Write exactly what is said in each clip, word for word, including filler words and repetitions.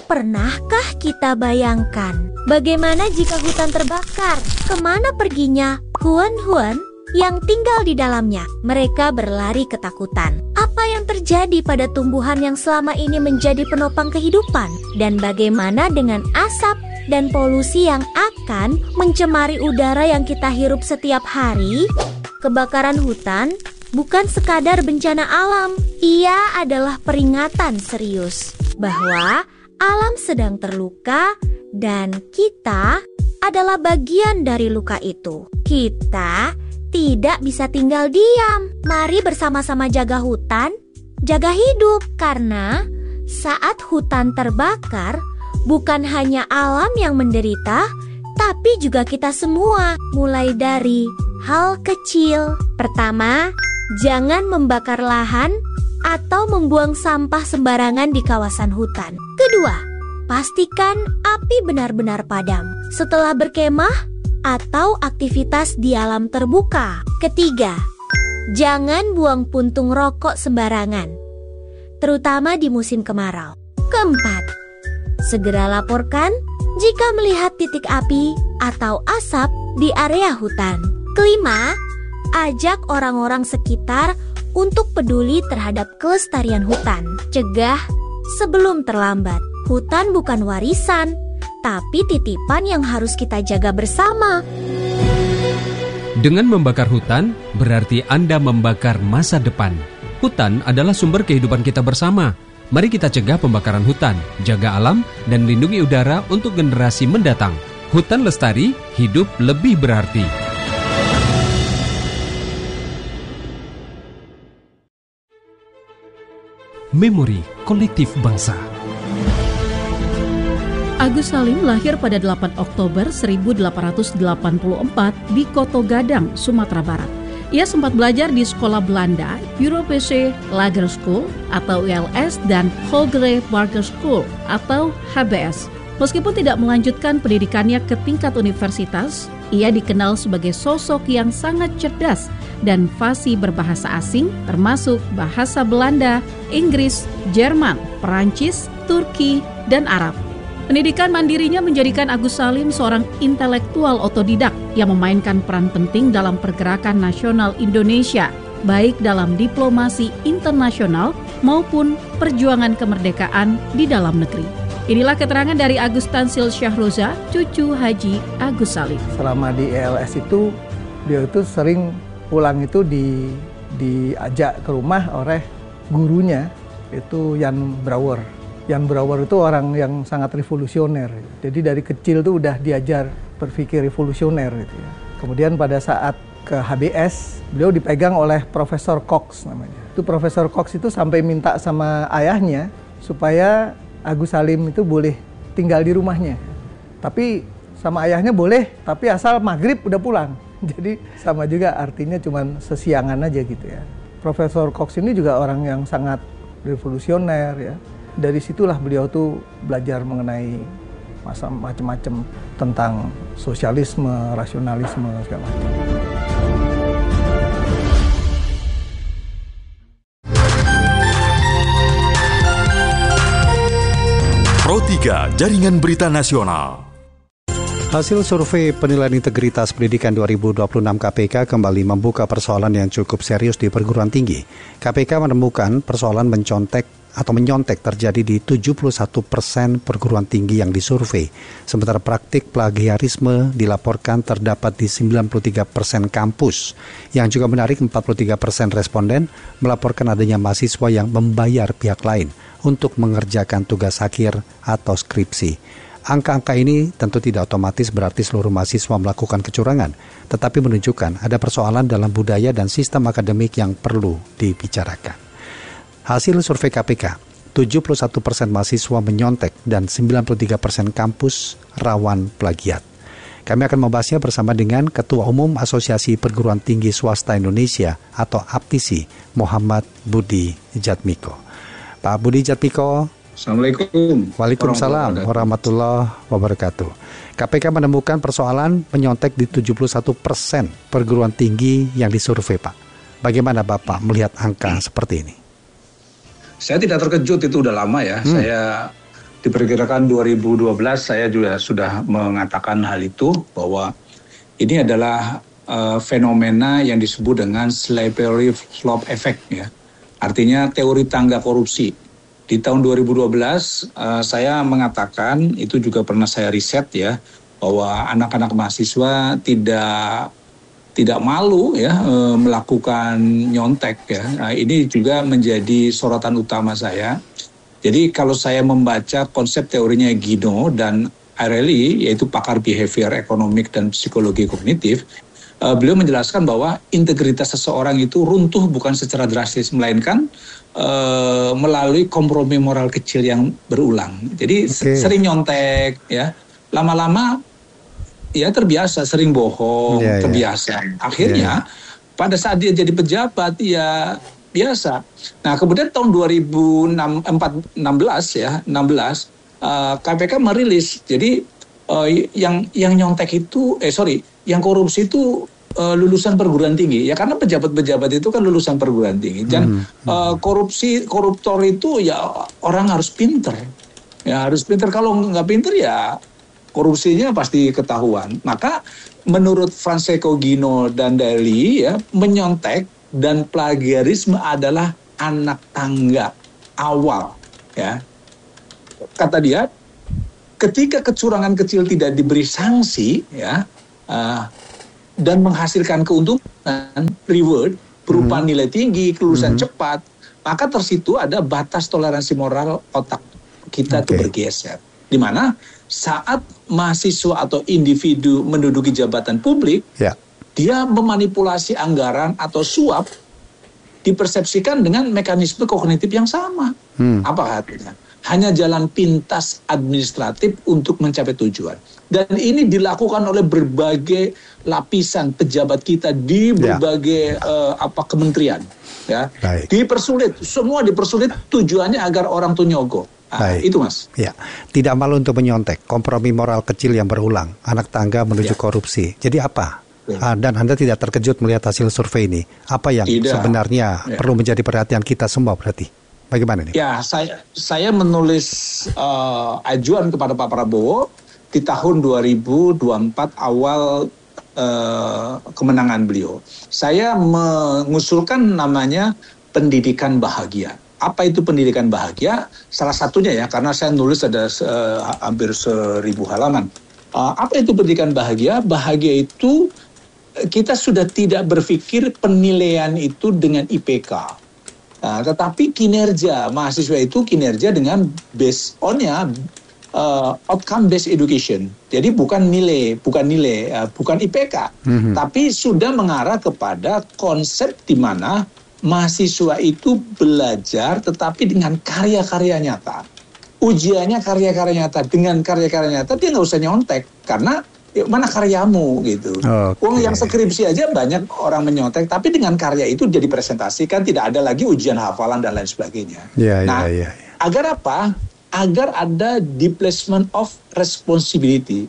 Pernahkah kita bayangkan bagaimana jika hutan terbakar? Kemana perginya hewan-hewan yang tinggal di dalamnya? Mereka berlari ketakutan. Apa yang terjadi pada tumbuhan yang selama ini menjadi penopang kehidupan? Dan bagaimana dengan asap dan polusi yang akan mencemari udara yang kita hirup setiap hari? Kebakaran hutan bukan sekadar bencana alam. Ia adalah peringatan serius bahwa alam sedang terluka dan kita adalah bagian dari luka itu. Kita tidak bisa tinggal diam. Mari bersama-sama jaga hutan, jaga hidup. Karena saat hutan terbakar, bukan hanya alam yang menderita, tapi juga kita semua. Mulai dari hal kecil. Pertama, jangan membakar lahan atau membuang sampah sembarangan di kawasan hutan. Kedua, pastikan api benar-benar padam setelah berkemah atau aktivitas di alam terbuka. Ketiga, jangan buang puntung rokok sembarangan, terutama di musim kemarau. Keempat, segera laporkan jika melihat titik api atau asap di area hutan. Kelima, ajak orang-orang sekitar untuk peduli terhadap kelestarian hutan. Cegah sebelum terlambat. Hutan bukan warisan, tapi titipan yang harus kita jaga bersama. Dengan membakar hutan, berarti Anda membakar masa depan. Hutan adalah sumber kehidupan kita bersama. Mari kita cegah pembakaran hutan, jaga alam, dan lindungi udara untuk generasi mendatang. Hutan lestari, hidup lebih berarti. Memori Kolektif Bangsa. Agus Salim lahir pada delapan Oktober seribu delapan ratus delapan puluh empat di Koto Gadang, Sumatera Barat. Ia sempat belajar di sekolah Belanda, Europese Lager School atau U L S dan Hogere Barger School atau H B S. Meskipun tidak melanjutkan pendidikannya ke tingkat universitas, ia dikenal sebagai sosok yang sangat cerdas dan fasih berbahasa asing termasuk bahasa Belanda, Inggris, Jerman, Perancis, Turki, dan Arab. Pendidikan mandirinya menjadikan Agus Salim seorang intelektual otodidak yang memainkan peran penting dalam pergerakan nasional Indonesia, baik dalam diplomasi internasional maupun perjuangan kemerdekaan di dalam negeri. Inilah keterangan dari Agus Tansil Syahroza, cucu Haji Agus Salim. Selama di E L S itu, dia itu sering pulang itu di diajak ke rumah oleh gurunya, itu Jan Brouwer. Jan Brouwer itu orang yang sangat revolusioner. Jadi dari kecil tuh udah diajar berpikir revolusioner gitu ya. Kemudian pada saat ke H B S, beliau dipegang oleh Profesor Cox namanya. Itu Profesor Cox itu sampai minta sama ayahnya supaya Agus Salim itu boleh tinggal di rumahnya. Tapi sama ayahnya boleh, tapi asal maghrib udah pulang. Jadi sama juga artinya cuman sesiangan aja gitu ya. Profesor Cox ini juga orang yang sangat revolusioner ya. Dari situlah beliau tuh belajar mengenai masa macam-macam tentang sosialisme, rasionalisme segala macam. Pro tiga Jaringan Berita Nasional. Hasil survei penilaian integritas pendidikan dua ribu dua puluh enam K P K kembali membuka persoalan yang cukup serius di perguruan tinggi. K P K menemukan persoalan mencontek atau menyontek terjadi di tujuh puluh satu persen perguruan tinggi yang disurvei. Sementara praktik plagiarisme dilaporkan terdapat di sembilan puluh tiga persen kampus. Yang juga menarik, empat puluh tiga persen responden melaporkan adanya mahasiswa yang membayar pihak lain untuk mengerjakan tugas akhir atau skripsi. Angka-angka ini tentu tidak otomatis berarti seluruh mahasiswa melakukan kecurangan, tetapi menunjukkan ada persoalan dalam budaya dan sistem akademik yang perlu dibicarakan. Hasil survei K P K, tujuh puluh satu persen mahasiswa menyontek dan sembilan puluh tiga persen kampus rawan plagiat. Kami akan membahasnya bersama dengan Ketua Umum Asosiasi Perguruan Tinggi Swasta Indonesia atau A P T I S I, Muhammad Budi Jatmiko. Pak Budi Jatmiko. Assalamualaikum. Waalaikumsalam warahmatullahi wabarakatuh. K P K menemukan persoalan menyontek di tujuh puluh satu persen perguruan tinggi yang disurvei, Pak. Bagaimana Bapak melihat angka seperti ini? Saya tidak terkejut, itu udah lama ya. Hmm. Saya diperkirakan dua ribu dua belas saya juga sudah mengatakan hal itu, bahwa ini adalah uh, fenomena yang disebut dengan slippery slope effect ya. Artinya teori tangga korupsi. Di tahun dua ribu dua belas uh, saya mengatakan, itu juga pernah saya riset ya, bahwa anak-anak mahasiswa tidak tidak malu ya uh, melakukan nyontek ya. Nah, ini juga menjadi sorotan utama saya. Jadi kalau saya membaca konsep teorinya Gino dan Aireli, yaitu pakar behavior ekonomik dan psikologi kognitif, uh, beliau menjelaskan bahwa integritas seseorang itu runtuh bukan secara drastis, melainkan uh, melalui kompromi moral kecil yang berulang. Jadi okay. sering nyontek, ya, lama-lama ya terbiasa, sering bohong, yeah, terbiasa. Yeah. Akhirnya yeah. pada saat dia jadi pejabat, ya biasa. Nah, kemudian tahun dua ribu enam belas ya, enam belas uh, K P K merilis. Jadi uh, yang yang nyontek itu eh sorry, yang korupsi itu uh, lulusan perguruan tinggi. Ya karena pejabat-pejabat itu kan lulusan perguruan tinggi. Dan hmm. uh, korupsi koruptor itu ya orang harus pinter. Ya harus pinter, kalau nggak pinter ya korupsinya pasti ketahuan. Maka menurut Francesco Gino dan Daly ya, menyontek dan plagiarisme adalah anak tangga awal, ya. Kata dia, ketika kecurangan kecil tidak diberi sanksi, ya, uh, dan menghasilkan keuntungan, reward, berupa hmm. nilai tinggi, kelulusan hmm. cepat, maka tersitu ada batas toleransi moral otak kita itu okay. bergeser. Di mana saat mahasiswa atau individu menduduki jabatan publik, yeah. dia memanipulasi anggaran atau suap dipersepsikan dengan mekanisme kognitif yang sama. Hmm. Apa artinya? Hanya jalan pintas administratif untuk mencapai tujuan. Dan ini dilakukan oleh berbagai lapisan pejabat kita di berbagai ya. uh, apa kementerian. Ya, baik. Dipersulit, semua dipersulit tujuannya agar orang tuh nyogok. Nah, itu Mas. Ya, tidak malu untuk menyontek, kompromi moral kecil yang berulang, anak tangga menuju ya. korupsi. Jadi apa? Ya. Dan Anda tidak terkejut melihat hasil survei ini. Apa yang tidak. sebenarnya ya. perlu menjadi perhatian kita semua berarti? Bagaimana nih? Ya, saya saya menulis uh, ajuan kepada Pak Prabowo di tahun dua ribu dua puluh empat awal uh, kemenangan beliau. Saya mengusulkan namanya pendidikan bahagia. Apa itu pendidikan bahagia? Salah satunya ya, karena saya nulis ada uh, hampir seribu halaman. Uh, apa itu pendidikan bahagia? Bahagia itu kita sudah tidak berpikir penilaian itu dengan I P K. Nah, tetapi kinerja mahasiswa itu kinerja dengan based on-nya uh, outcome based education. Jadi bukan nilai, bukan nilai, uh, bukan I P K, mm-hmm. tapi sudah mengarah kepada konsep di mana mahasiswa itu belajar tetapi dengan karya-karya nyata. Ujiannya karya-karya nyata, dengan karya-karya nyata dia nggak usah nyontek karena ya, mana karyamu gitu. Okay. Uang yang skripsi aja banyak orang menyontek, tapi dengan karya itu jadi presentasikan, tidak ada lagi ujian hafalan dan lain sebagainya. Yeah, nah, yeah, yeah, yeah. agar apa? Agar ada displacement of responsibility,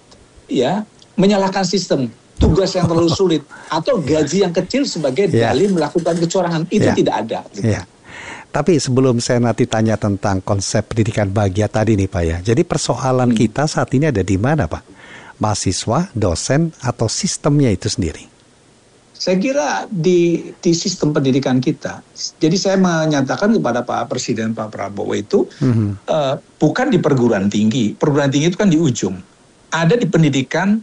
ya, menyalahkan sistem, tugas yang terlalu sulit atau gaji yang kecil sebagai yeah. dalih melakukan kecurangan itu yeah. tidak ada. Gitu. Yeah. Tapi sebelum saya nanti tanya tentang konsep pendidikan bahagia tadi nih Pak ya. Jadi persoalan hmm. kita saat ini ada di mana Pak? Mahasiswa, dosen, atau sistemnya itu sendiri? Saya kira di, di sistem pendidikan kita. Jadi saya menyatakan kepada Pak Presiden Pak Prabowo itu hmm. uh, bukan di perguruan tinggi. Perguruan tinggi itu kan di ujung. Ada di pendidikan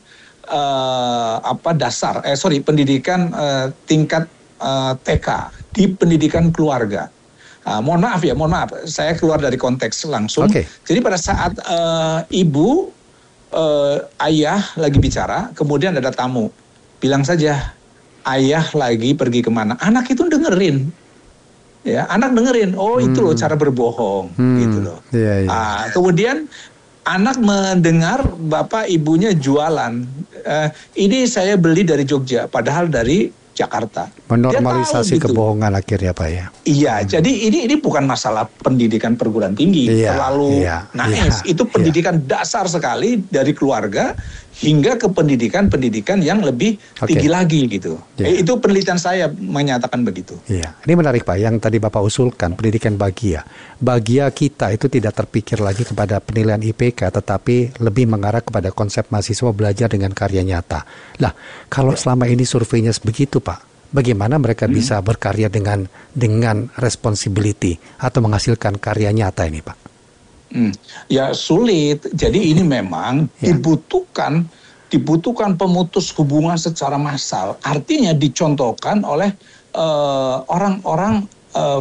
uh, apa dasar, eh sorry pendidikan uh, tingkat uh, T K, di pendidikan keluarga. Uh, mohon maaf ya, mohon maaf, saya keluar dari konteks langsung. Okay. Jadi pada saat uh, ibu, uh, ayah lagi bicara, kemudian ada tamu, bilang saja, ayah lagi pergi kemana? Anak itu dengerin, ya, anak dengerin. Oh hmm. itu loh cara berbohong, hmm. gitu loh. Yeah, yeah. Uh, kemudian anak mendengar bapak ibunya jualan. Uh, ini saya beli dari Jogja, padahal dari Jakarta. Menormalisasi tahu, kebohongan gitu. Akhirnya Pak ya. Iya, hmm. jadi ini ini bukan masalah pendidikan perguruan tinggi, iya, terlalu iya, naif. Iya, itu pendidikan iya. dasar sekali dari keluarga hingga ke pendidikan-pendidikan yang lebih okay. tinggi lagi gitu. Yeah. Eh, itu penelitian saya menyatakan begitu. Iya, ini menarik Pak, yang tadi Bapak usulkan pendidikan bahagia. Bahagia kita itu tidak terpikir lagi kepada penilaian I P K, tetapi lebih mengarah kepada konsep mahasiswa belajar dengan karya nyata. Lah, kalau selama ini surveinya begitu Pak, bagaimana mereka hmm. bisa berkarya dengan dengan responsibility atau menghasilkan karya nyata ini Pak? Hmm, ya sulit. Jadi ini memang ya. dibutuhkan dibutuhkan pemutus hubungan secara massal. Artinya dicontohkan oleh uh, orang-orang uh,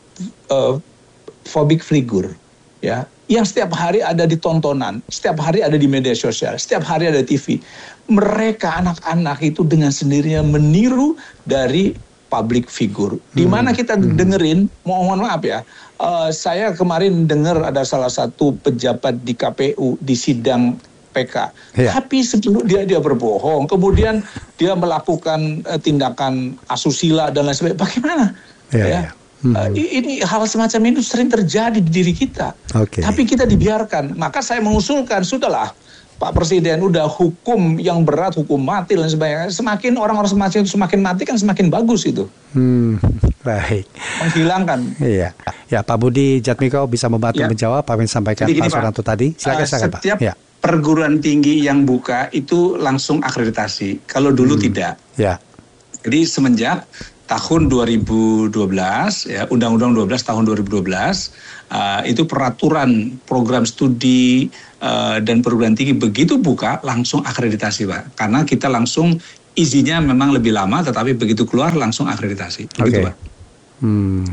uh, phobic figure, ya, yang setiap hari ada di tontonan, setiap hari ada di media sosial, setiap hari ada T V. Mereka anak-anak itu dengan sendirinya meniru dari public figure. Di mana kita dengerin, mohon maaf ya. Uh, saya kemarin dengar ada salah satu pejabat di K P U di sidang P K, yeah. tapi sebelum dia dia berbohong, kemudian dia melakukan uh, tindakan asusila dan lain sebagainya. Bagaimana? Yeah, ya, yeah. Hmm. Uh, ini hal semacam itu sering terjadi di diri kita, okay. tapi kita dibiarkan. Maka saya mengusulkan, sudahlah, Pak Presiden, udah hukum yang berat, hukum mati dan sebagainya. Semakin orang-orang semakin semakin mati kan semakin bagus itu. Hmm, baik. Menghilangkan. Iya. Ya, Pak Budi Jatmiko bisa membantu ya. menjawab apa yang disampaikan Pak Suranto tadi. Silakan, uh, silakan Pak. Setiap ya. perguruan tinggi yang buka itu langsung akreditasi. Kalau dulu hmm. tidak. Ya. Jadi semenjak tahun dua ribu dua belas, ya, Undang-Undang dua belas tahun dua ribu dua belas, uh, itu peraturan program studi uh, dan perguruan tinggi begitu buka langsung akreditasi Pak. Karena kita langsung izinnya memang lebih lama, tetapi begitu keluar langsung akreditasi. Begitu okay. Pak. Hmm.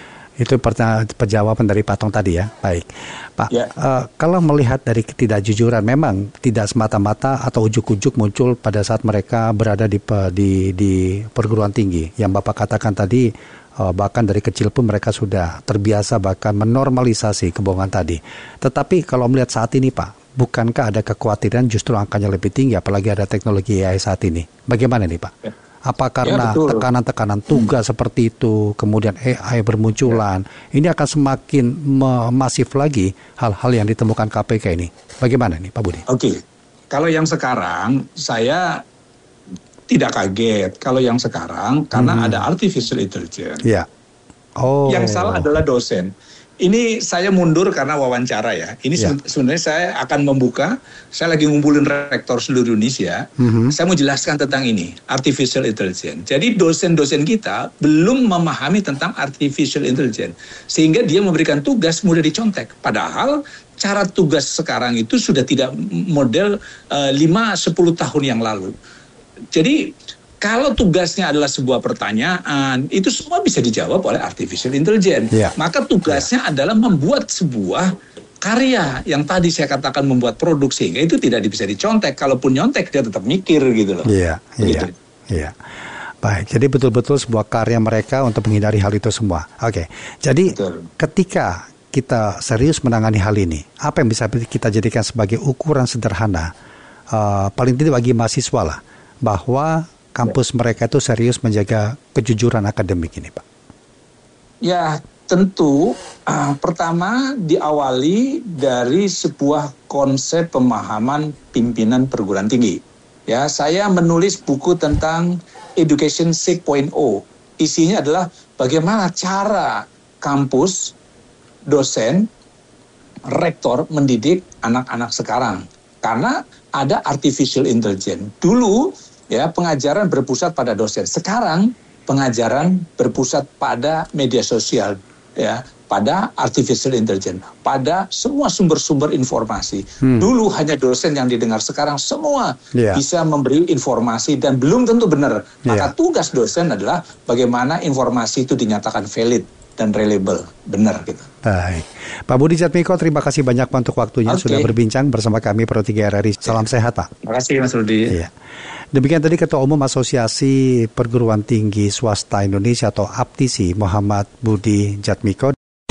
Itu perjawaban dari Pak Tong tadi ya. Baik, Pak. Ya. Uh, kalau melihat dari ketidakjujuran, memang tidak semata-mata atau ujuk-ujuk muncul pada saat mereka berada di di, di perguruan tinggi. Yang Bapak katakan tadi, uh, bahkan dari kecil pun mereka sudah terbiasa bahkan menormalisasi kebohongan tadi. Tetapi kalau melihat saat ini, Pak, bukankah ada kekhawatiran justru angkanya lebih tinggi, apalagi ada teknologi A I saat ini? Bagaimana nih Pak? Ya. Apa karena ya, tekanan-tekanan tugas hmm. seperti itu, kemudian A I bermunculan, ya. ini akan semakin masif lagi hal-hal yang ditemukan K P K ini. Bagaimana nih Pak Budi? Oke, kalau yang sekarang saya tidak kaget. Kalau yang sekarang karena hmm. ada artificial intelligence. Ya. Oh. Yang salah adalah dosen. Ini saya mundur karena wawancara ya. Ini ya. sebenarnya saya akan membuka, saya lagi ngumpulin rektor seluruh Indonesia. Mm-hmm. Saya mau jelaskan tentang ini, artificial intelligence. Jadi dosen-dosen kita belum memahami tentang artificial intelligence. Sehingga dia memberikan tugas mudah dicontek. Padahal cara tugas sekarang itu sudah tidak model uh, lima sampai sepuluh tahun yang lalu. Jadi kalau tugasnya adalah sebuah pertanyaan, itu semua bisa dijawab oleh artificial intelligence. Yeah. Maka tugasnya yeah. adalah membuat sebuah karya yang tadi saya katakan membuat produk, sehingga itu tidak bisa dicontek. Kalaupun nyontek, dia tetap mikir gitu loh. Iya, iya, iya. Baik, jadi betul-betul sebuah karya mereka untuk menghindari hal itu semua. Oke, jadi betul. Ketika kita serius menangani hal ini, apa yang bisa kita jadikan sebagai ukuran sederhana, uh, paling tidak bagi mahasiswa lah, bahwa kampus mereka itu serius menjaga kejujuran akademik ini, Pak? Ya, tentu uh, pertama diawali dari sebuah konsep pemahaman pimpinan perguruan tinggi. Ya, saya menulis buku tentang Education six point oh. Isinya adalah bagaimana cara kampus, dosen, rektor mendidik anak-anak sekarang. Karena ada artificial intelligence. Dulu ya, pengajaran berpusat pada dosen. Sekarang pengajaran berpusat pada media sosial, ya, pada artificial intelligence, pada semua sumber-sumber informasi. Hmm. Dulu hanya dosen yang didengar, sekarang semua yeah. bisa memberi informasi dan belum tentu benar. Maka yeah. tugas dosen adalah bagaimana informasi itu dinyatakan valid dan reliable, benar gitu. Baik, Pak Budi Jatmiko, terima kasih banyak Pak untuk waktunya okay. sudah berbincang bersama kami Pro tiga R R I. Salam yeah. sehat Pak. Terima kasih Mas Rudi. Iya. Demikian tadi Ketua Umum Asosiasi Perguruan Tinggi Swasta Indonesia atau A P T I S I Muhammad Budi Jatmiko.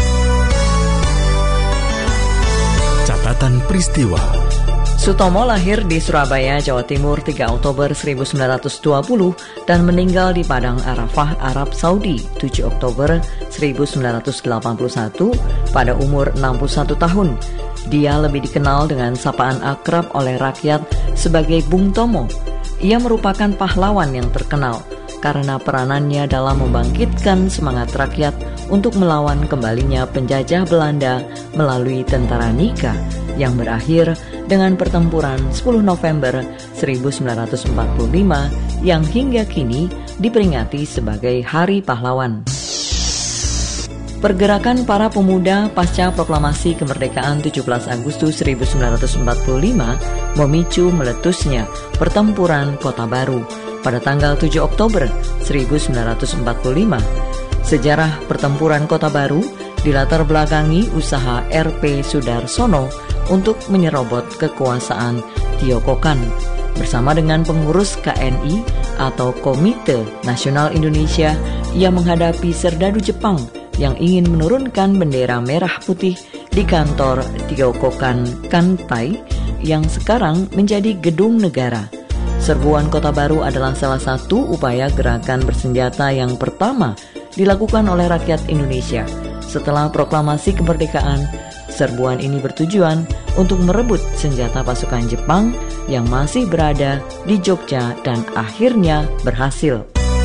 Catatan peristiwa. Sutomo lahir di Surabaya, Jawa Timur tiga Oktober seribu sembilan ratus dua puluh dan meninggal di Padang Arafah, Arab Saudi tujuh Oktober seribu sembilan ratus delapan puluh satu pada umur enam puluh satu tahun. Dia lebih dikenal dengan sapaan akrab oleh rakyat sebagai Bung Tomo. Ia merupakan pahlawan yang terkenal karena peranannya dalam membangkitkan semangat rakyat untuk melawan kembalinya penjajah Belanda melalui tentara Nika yang berakhir dengan pertempuran sepuluh November seribu sembilan ratus empat puluh lima yang hingga kini diperingati sebagai Hari Pahlawan. Pergerakan para pemuda pasca proklamasi kemerdekaan tujuh belas Agustus seribu sembilan ratus empat puluh lima memicu meletusnya pertempuran Kota Baru pada tanggal tujuh Oktober seribu sembilan ratus empat puluh lima. Sejarah pertempuran Kota Baru dilatar belakangi usaha R P Sudarsono untuk menyerobot kekuasaan Tiokokan bersama dengan pengurus K N I atau Komite Nasional Indonesia yang menghadapi serdadu Jepang yang ingin menurunkan bendera merah putih di kantor Tiokokan Kanpai yang sekarang menjadi gedung negara. Serbuan Kota Baru adalah salah satu upaya gerakan bersenjata yang pertama dilakukan oleh rakyat Indonesia. Setelah proklamasi kemerdekaan, serbuan ini bertujuan untuk merebut senjata pasukan Jepang yang masih berada di Jogja dan akhirnya berhasil.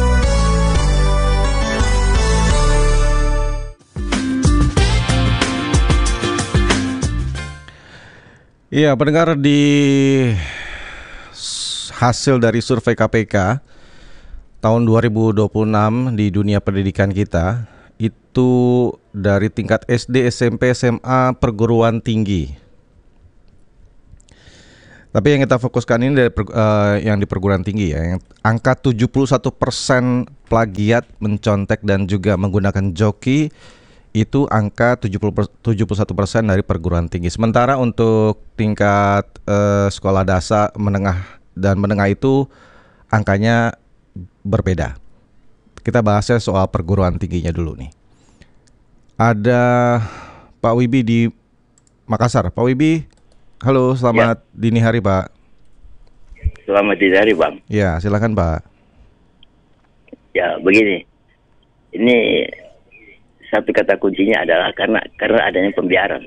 Iya, pendengar, di hasil dari survei K P K tahun dua ribu dua puluh enam di dunia pendidikan kita, itu dari tingkat S D, S M P, S M A, perguruan tinggi. Tapi yang kita fokuskan ini dari uh, yang di perguruan tinggi ya, yang angka tujuh puluh satu persen plagiat, mencontek dan juga menggunakan joki. Itu angka tujuh puluh satu persen dari perguruan tinggi. Sementara untuk tingkat eh, sekolah dasar, menengah dan menengah itu angkanya berbeda. Kita bahasnya soal perguruan tingginya dulu nih. Ada Pak Wibi di Makassar. Pak Wibi, halo, selamat ya. Dini hari Pak. Selamat dini hari Bang. Ya, silakan Pak. Ya, begini. Ini satu kata kuncinya adalah karena karena adanya pembiaran.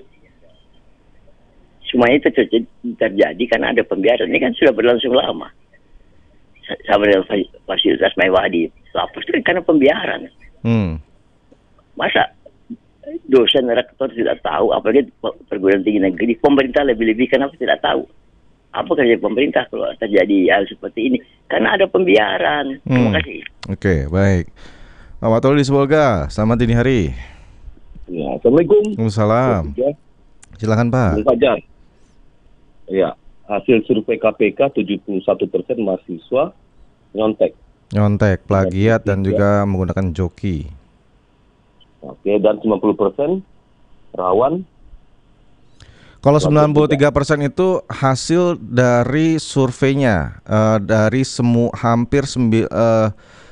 Semuanya itu terjadi, terjadi karena ada pembiaran. Ini kan sudah berlangsung lama. Sama dengan fasilitas mewah di lapas itu karena pembiaran. Hmm. Masa dosen rektor tidak tahu, apalagi perguruan tinggi negeri, pemerintah lebih-lebih kenapa tidak tahu? Apa kerja pemerintah kalau terjadi hal seperti ini? Karena ada pembiaran. Terima hmm. kasih. Oke, okay, baik. Pak Toli Sibolga, selamat dini hari. Ya, Assalamualaikum. Waalaikumsalam. Silakan Pak. Bung Fajar. Ya, hasil survei K P K tujuh puluh satu persen mahasiswa nyontek. Nyontek, plagiat dan, dan juga menggunakan joki. Oke, dan sembilan puluh persen rawan. Kalau sembilan puluh tiga persen itu hasil dari surveinya, uh, dari semua hampir sembi, uh,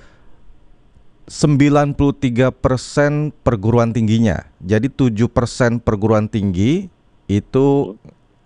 sembilan puluh tiga persen perguruan tingginya. Jadi tujuh persen perguruan tinggi itu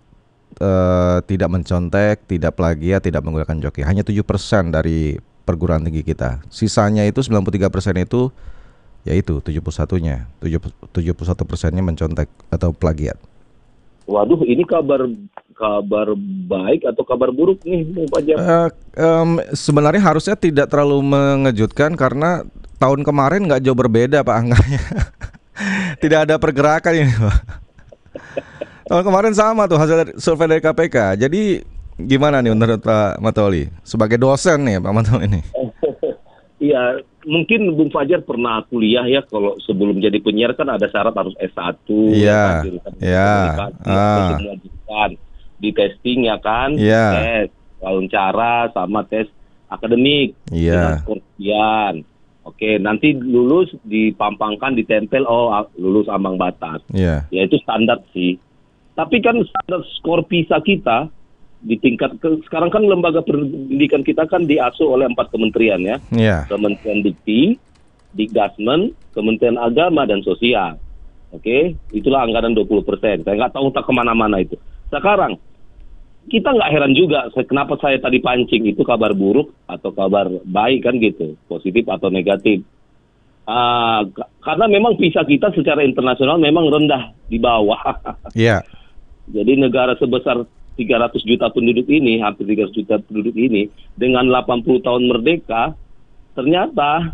uh, tidak mencontek, tidak plagiat, tidak menggunakan joki. Hanya tujuh persen dari perguruan tinggi kita. Sisanya itu sembilan puluh tiga persen itu yaitu tujuh puluh satunya. tujuh puluh satu persennya mencontek atau plagiat. Waduh, ini kabar kabar baik atau kabar buruk nih, Bung Fajar? Uh, um, sebenarnya harusnya tidak terlalu mengejutkan karena tahun kemarin nggak jauh berbeda Pak angkanya. Tidak ada pergerakan ini Pak. Tahun kemarin sama tuh hasil survei dari K P K. Jadi gimana nih menurut Pak Matoli? Sebagai dosen nih Pak Matoli ini. Iya, mungkin Bung Fajar pernah kuliah ya, kalau sebelum jadi penyiar kan ada syarat harus S satu. Iya. Iya. Ah. Di testing ya kan, yeah. Tes wawancara sama tes akademik. Iya. Kemudian, oke, nanti lulus dipampangkan, ditempel, oh lulus ambang batas. Iya. Ya itu standar sih. Tapi kan standar skor PISA kita di tingkat ke, sekarang kan lembaga pendidikan kita kan diasuh oleh empat kementerian ya. Yeah. Kementerian Dikti, Dikdasmen, Kementerian Agama dan Sosial. Oke, itulah anggaran dua puluh persen. Saya nggak tahu tak kemana-mana itu. Sekarang kita nggak heran juga kenapa saya tadi pancing itu kabar buruk atau kabar baik kan gitu, positif atau negatif. Uh, k- karena memang PISA kita secara internasional memang rendah di bawah. Iya. Yeah. Jadi negara sebesar tiga ratus juta penduduk ini, hampir tiga ratus juta penduduk ini, dengan delapan puluh tahun merdeka, ternyata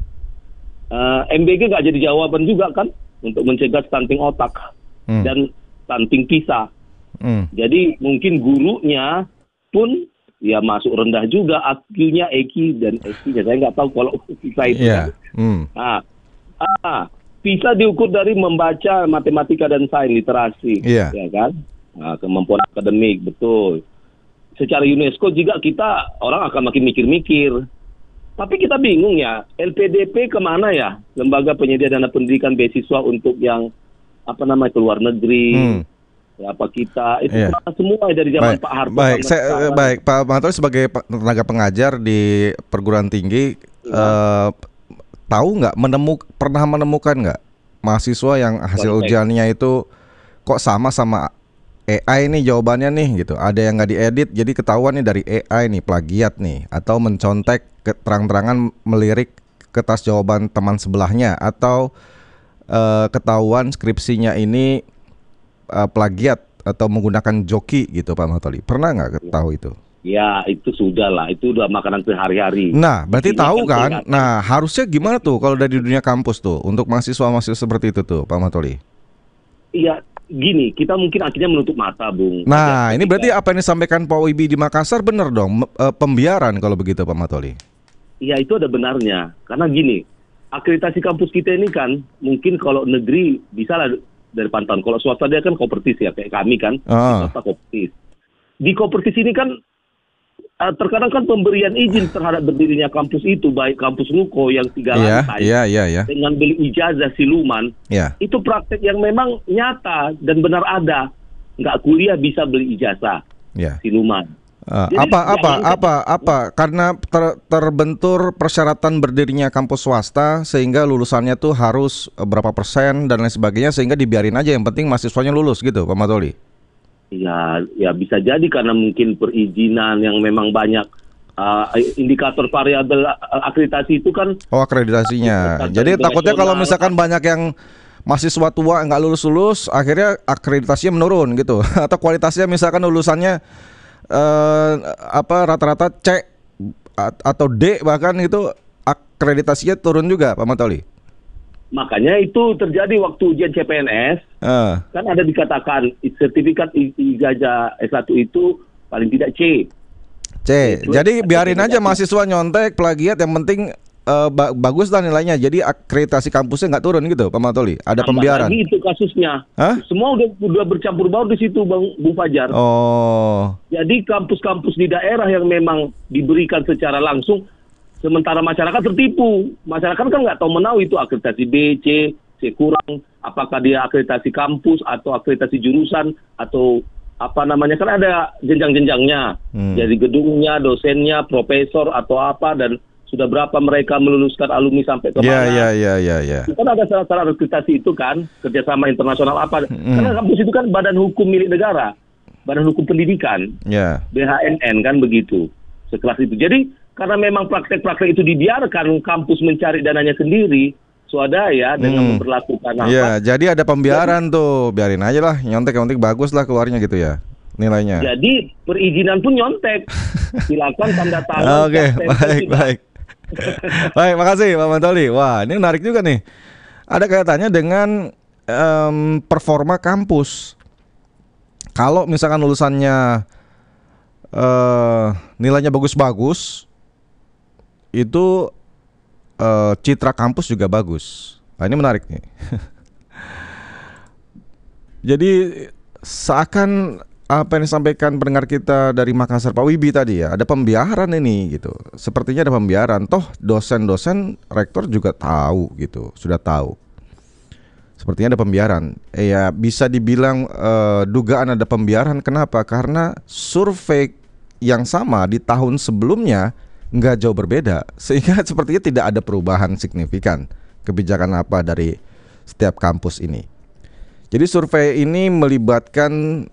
uh, M B G nggak jadi jawaban juga kan untuk mencegah stunting otak hmm. dan stunting P I S A. Hmm. Jadi mungkin gurunya pun ya masuk rendah juga I Q-nya, E Q dan S Q-nya. Saya nggak tahu kalau P I S A itu. Yeah. Kan. Hmm. Nah, ah, P I S A diukur dari membaca matematika dan sains literasi, yeah. ya kan? Nah, kemampuan akademik, betul. Secara UNESCO juga kita orang akan makin mikir-mikir. Tapi kita bingung ya, L P D P kemana ya? Lembaga Penyedia Dana Pendidikan Beasiswa untuk yang apa namanya keluar negeri. Hmm. Ya, apa kita itu yeah. semua dari zaman baik, Pak Harto. Baik, saya, baik Pak Mahatoli sebagai tenaga pengajar di perguruan tinggi, ya. uh, tahu nggak menemuk pernah menemukan nggak mahasiswa yang hasil Kontek. ujiannya itu kok sama sama A I nih jawabannya nih gitu. Ada yang nggak diedit, jadi ketahuan nih dari A I nih plagiat nih, atau mencontek terang-terangan melirik kertas jawaban teman sebelahnya, atau uh, ketahuan skripsinya ini uh, plagiat atau menggunakan joki gitu Pak Mahatoli. Pernah nggak tahu itu? Ya itu sudah lah, itu udah makanan sehari-hari. Nah berarti Ini tahu kan? kan? Nah harusnya gimana tuh kalau dari dunia kampus tuh untuk mahasiswa-mahasiswa seperti itu tuh Pak Mahatoli? Iya. Gini, kita mungkin akhirnya menutup mata, Bung. Nah, Ada ini berarti apa yang disampaikan Pak Wibi di Makassar benar dong, pembiaran kalau begitu Pak Mahatoli? Iya, itu ada benarnya. Karena gini, akreditasi kampus kita ini kan, mungkin kalau negeri bisa lah dari pantauan. Kalau swasta dia kan kopertis ya, kayak kami kan, oh. swasta kopertis. Di kopertis ini kan, terkadang kan pemberian izin terhadap berdirinya kampus itu, baik kampus Ruko yang tiga yeah, lantai, yeah, yeah, yeah. dengan beli ijazah siluman, yeah. itu praktek yang memang nyata dan benar ada. Nggak kuliah bisa beli ijazah yeah. siluman. Uh, apa apa apa apa karena ter, terbentur persyaratan berdirinya kampus swasta sehingga lulusannya tuh harus berapa persen dan lain sebagainya, sehingga dibiarin aja yang penting mahasiswanya lulus gitu Pak Mahatoli. Ya, ya bisa jadi karena mungkin perizinan yang memang banyak uh, indikator variabel akreditasi itu kan. Oh akreditasinya. Jadi takutnya kalau misalkan banyak yang mahasiswa tua nggak lulus-lulus, akhirnya akreditasinya menurun gitu. Atau kualitasnya misalkan lulusannya uh, apa rata-rata C atau D bahkan itu akreditasinya turun juga Pak Mahatoli. Makanya itu terjadi waktu ujian C P N S, uh. kan ada dikatakan sertifikat ijazah S satu itu paling tidak C. C. C. Jadi biarin aja mahasiswa nyontek, plagiat, yang penting uh, ba- bagus lah nilainya. Jadi akreditasi kampusnya nggak turun gitu, Pak Mahatoli. Ada Tambah pembiaran. Lagi itu kasusnya. Huh? Semua udah udah bercampur baur di situ, Bang Bu Fajar. Oh. Jadi kampus-kampus di daerah yang memang diberikan secara langsung, sementara masyarakat tertipu. Masyarakat kan nggak tahu menahu itu akreditasi B, C, C kurang. Apakah dia akreditasi kampus atau akreditasi jurusan atau apa namanya, kan ada jenjang-jenjangnya. Hmm. Jadi gedungnya, dosennya, profesor atau apa, dan sudah berapa mereka meluluskan alumni sampai ke mana. Iya, iya, iya, iya. Kan ada syarat-syarat akreditasi itu kan, kerjasama internasional apa. Hmm. Karena kampus itu kan badan hukum milik negara, badan hukum pendidikan, yeah. B H N N kan begitu, sekelas itu. Jadi karena memang praktek-praktek itu dibiarkan kampus mencari dananya sendiri, swadaya dengan hmm. memperlakukan apa. Iya, jadi ada pembiaran jadi, tuh, biarin aja lah, nyontek yang penting bagus lah keluarnya gitu ya, nilainya. Jadi perizinan pun nyontek, silakan tanda tangan. Oke, okay, baik, baik. Baik, makasih Pak Mahatoli. Wah, ini menarik juga nih. Ada kaitannya dengan um, performa kampus. Kalau misalkan lulusannya uh, nilainya bagus-bagus, itu uh, citra kampus juga bagus. Nah, ini menarik nih. Jadi seakan apa yang disampaikan pendengar kita dari Makassar Pak Wibi tadi ya, ada pembiaran ini gitu. Sepertinya ada pembiaran. Toh dosen-dosen rektor juga tahu gitu, sudah tahu. Sepertinya ada pembiaran. Eh, ya bisa dibilang uh, dugaan ada pembiaran. Kenapa? Karena survei yang sama di tahun sebelumnya nggak jauh berbeda, sehingga sepertinya tidak ada perubahan signifikan kebijakan apa dari setiap kampus ini. Jadi survei ini melibatkan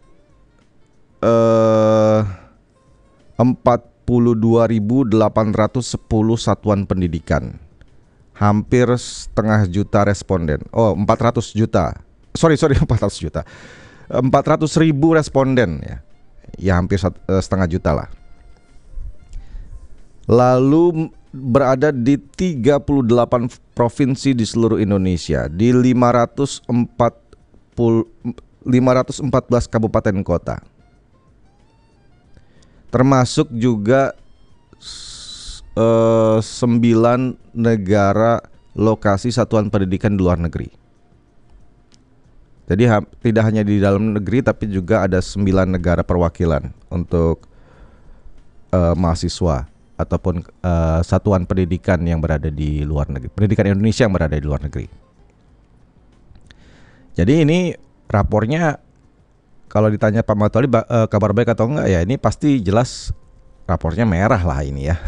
uh, empat puluh dua ribu delapan ratus sepuluh satuan pendidikan, hampir setengah juta responden. Oh, empat ratus juta. Sorry, sorry, empat ratus juta. empat ratus ribu responden ya. Ya hampir setengah juta lah. Lalu berada di tiga puluh delapan provinsi di seluruh Indonesia, di lima ratus empat belas kabupaten kota. Termasuk juga uh, sembilan negara lokasi satuan pendidikan di luar negeri. Jadi ha- tidak hanya di dalam negeri tapi juga ada sembilan negara perwakilan untuk uh, mahasiswa ataupun uh, satuan pendidikan yang berada di luar negeri, pendidikan Indonesia yang berada di luar negeri. Jadi ini rapornya, kalau ditanya Pak Matoli uh, kabar baik atau enggak, ya ini pasti jelas rapornya merah lah ini ya.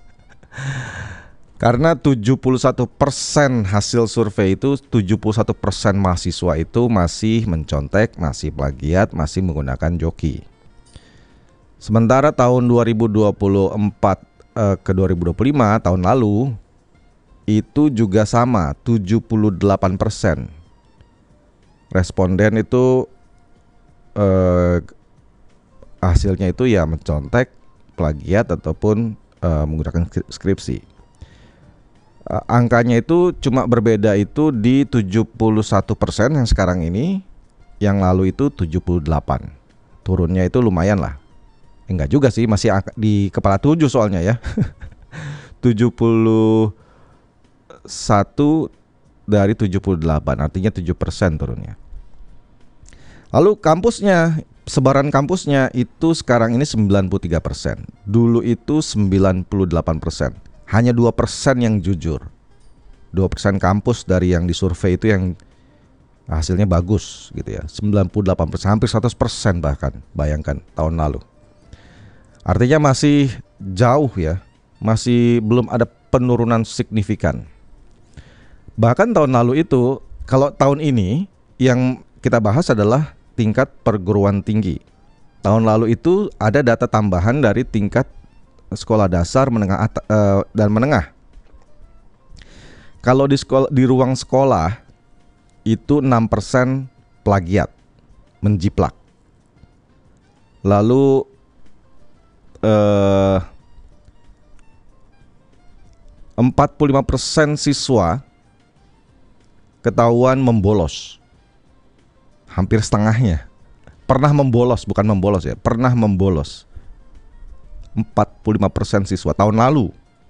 Karena tujuh puluh satu persen hasil survei itu, tujuh puluh satu persen mahasiswa itu masih mencontek, masih plagiat, masih menggunakan joki. Sementara tahun dua ribu dua puluh empat ke dua ribu dua puluh lima, tahun lalu itu juga sama, tujuh puluh delapan persen responden itu eh, hasilnya itu ya mencontek, plagiat ataupun eh, menggunakan skripsi. eh, Angkanya itu cuma berbeda itu di tujuh puluh satu persen yang sekarang ini, yang lalu itu tujuh puluh delapan. Turunnya itu lumayan lah. Enggak juga sih, masih di kepala tujuh soalnya ya. tujuh puluh satu dari tujuh puluh delapan, artinya tujuh persen turunnya. Lalu kampusnya, sebaran kampusnya itu sekarang ini sembilan puluh tiga persen. Dulu itu sembilan puluh delapan persen. Hanya dua persen yang jujur. dua persen kampus dari yang disurvei itu yang hasilnya bagus gitu ya. sembilan puluh delapan persen, hampir seratus persen bahkan, bayangkan tahun lalu. Artinya masih jauh ya, masih belum ada penurunan signifikan. Bahkan tahun lalu itu, kalau tahun ini yang kita bahas adalah tingkat perguruan tinggi. Tahun lalu itu ada data tambahan dari tingkat sekolah dasar, menengah uh, dan menengah. Kalau di sekolah, di ruang sekolah itu enam persen plagiat, menjiplak. Lalu Uh, empat puluh lima persen siswa ketahuan membolos. Hampir setengahnya pernah membolos, bukan membolos ya, pernah membolos. empat puluh lima persen siswa tahun lalu.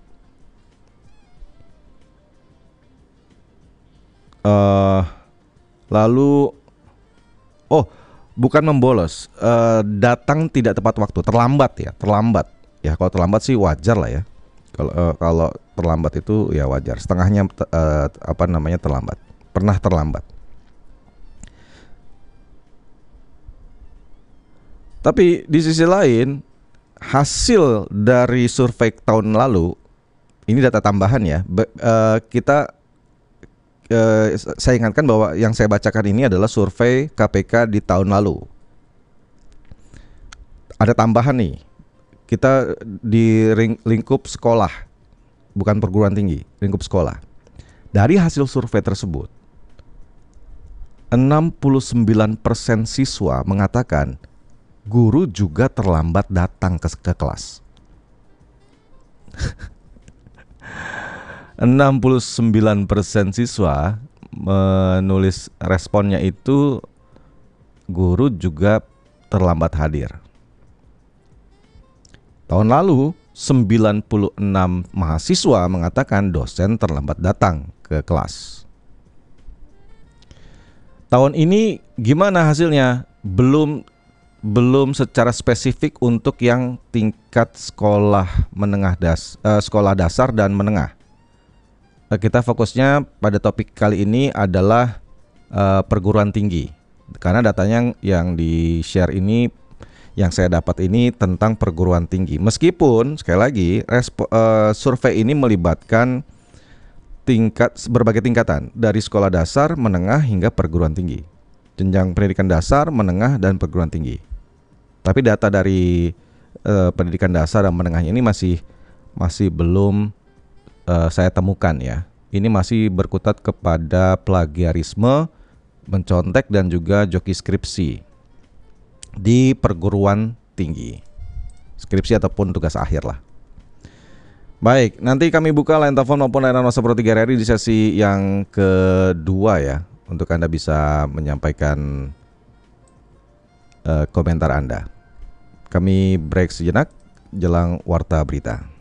Uh, lalu oh bukan membolos, uh, datang tidak tepat waktu, terlambat ya, terlambat. Ya kalau terlambat sih wajar lah ya. Kalau uh, kalau terlambat itu ya wajar. Setengahnya uh, apa namanya terlambat. Pernah terlambat. Tapi di sisi lain, hasil dari survei tahun lalu, ini data tambahan ya. Be, uh, kita Uh, saya ingatkan bahwa yang saya bacakan ini adalah survei K P K di tahun lalu. Ada tambahan nih, kita di ring, lingkup sekolah, bukan perguruan tinggi, lingkup sekolah. Dari hasil survei tersebut, enam puluh sembilan persen siswa mengatakan guru juga terlambat datang ke, ke kelas. enam puluh sembilan persen siswa menulis responnya itu guru juga terlambat hadir. Tahun lalu sembilan puluh enam mahasiswa mengatakan dosen terlambat datang ke kelas. Tahun ini gimana hasilnya? Belum belum secara spesifik untuk yang tingkat sekolah menengah das, uh, sekolah dasar dan menengah. Kita fokusnya pada topik kali ini adalah uh, perguruan tinggi, karena datanya yang di share ini, yang saya dapat ini tentang perguruan tinggi. Meskipun sekali lagi respo, uh, survei ini melibatkan tingkat berbagai tingkatan dari sekolah dasar, menengah hingga perguruan tinggi, jenjang pendidikan dasar, menengah dan perguruan tinggi. Tapi data dari uh, pendidikan dasar dan menengahnya ini masih masih belum Uh, saya temukan ya. Ini masih berkutat kepada plagiarisme, mencontek dan juga joki skripsi. di perguruan tinggi, skripsi ataupun tugas akhir lah. Baik, nanti kami buka line telepon maupun layanan WhatsApp Pro tiga R I di sesi yang kedua ya, untuk Anda bisa menyampaikan uh, komentar Anda. Kami break sejenak jelang warta berita.